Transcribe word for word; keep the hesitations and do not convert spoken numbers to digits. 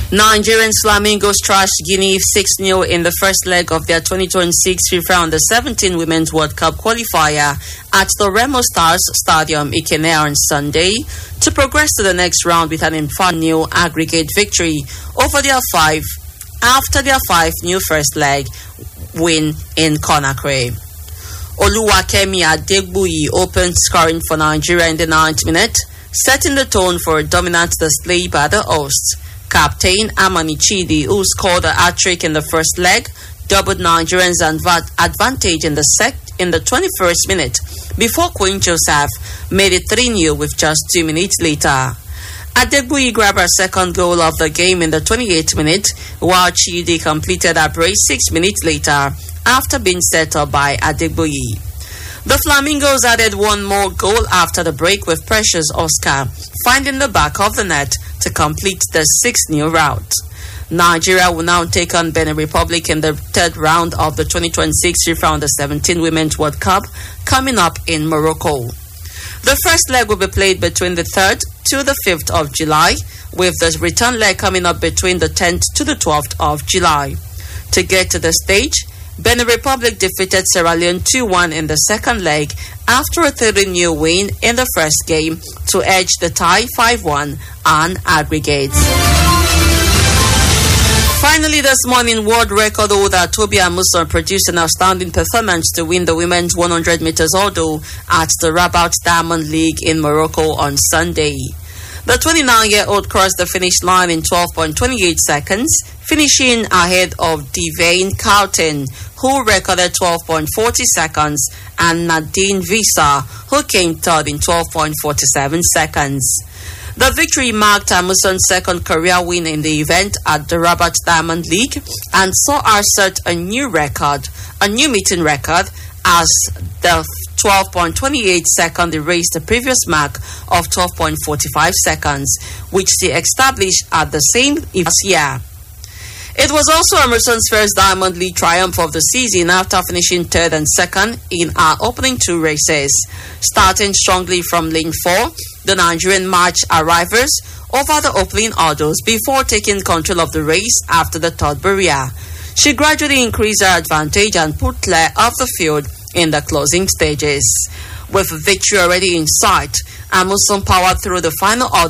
Nigerian Flamingos trashed Guinea six nil in the first leg of their twenty twenty-six FIFA Under seventeen Women's World Cup qualifier at the Remo Stars Stadium, Ikenne, on Sunday, to progress to the next round with an four nil aggregate victory over their five after their five nil first leg win in Conakry. Oluwakemi Adegbuyi opened scoring for Nigeria in the ninth minute, setting the tone for a dominant display by the hosts. Captain Amani Chidi, who scored a hat-trick in the first leg, doubled Nigerians' adva- advantage in the sec- in the twenty-first minute before Queen Joseph made it three nil with just two minutes later. Adegbuyi grabbed her second goal of the game in the twenty-eighth minute, while Chidi completed her brace six minutes later after being set up by Adegbuyi. The Flamingos added one more goal after the break, with Precious Oscar finding the back of the net to complete the six nil rout. Nigeria will now take on Benin Republic in the third round of the twenty twenty-six FIFA Under seventeen Women's World Cup coming up in Morocco. The first leg will be played between the third to the fifth of July, with the return leg coming up between the tenth to the twelfth of July. To get to the stage, Benin Republic defeated Sierra Leone two one in the second leg after a three nil win in the first game to edge the tie five one on aggregate. Finally this morning, world record holder Tobi Amusan produced an outstanding performance to win the women's one hundred meters hurdle at the Rabat Diamond League in Morocco on Sunday. The twenty-nine-year-old crossed the finish line in twelve point two eight seconds, finishing ahead of Devane Carlton, who recorded twelve point four zero seconds, and Nadine Visa, who came third in twelve point four seven seconds. The victory marked Amusan's second career win in the event at the Rabat Diamond League and saw her set a new record, a new meeting record, as the twelve point two eight second erased the previous mark of twelve point four five seconds, which she established at the same year. It was also Emerson's first Diamond League triumph of the season after finishing third and second in our opening two races. Starting strongly from lane four, the Nigerian marched arrivals over the opening hurdles before taking control of the race after the third barrier. She gradually increased her advantage and put clear of the field in the closing stages. With victory already in sight, Amusan powered through the final hurdle